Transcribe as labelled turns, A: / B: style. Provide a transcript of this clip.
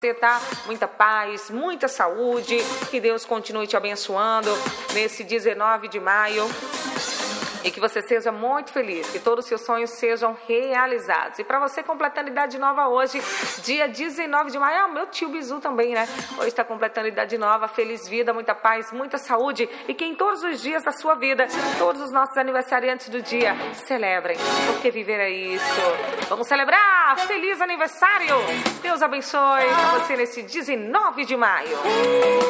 A: você, tá? Muita paz, muita saúde, que Deus continue te abençoando nesse 19 de maio. E que você seja muito feliz, que todos os seus sonhos sejam realizados. E para você completando idade nova hoje, dia 19 de maio, meu tio Bizu também, né? Hoje está completando idade nova, feliz vida, muita paz, muita saúde. E que em todos os dias da sua vida, todos os nossos aniversariantes do dia, celebrem, porque viver é isso. Vamos celebrar! Feliz aniversário! Deus abençoe você nesse 19 de maio.